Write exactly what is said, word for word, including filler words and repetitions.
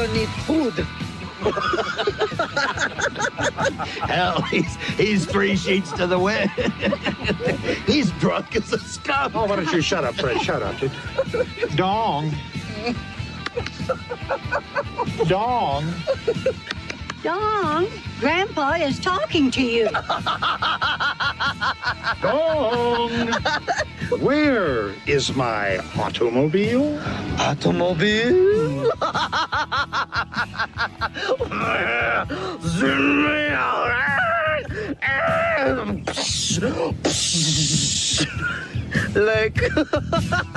don't need food. Hell, he's, he's three sheets to the wind. He's drunk as a skunk. Oh, why don't you shut up, Fred? Shut up. Dong. Dong. Dong, Grandpa is talking to you. Dong. Where is my automobile? Automobile? Like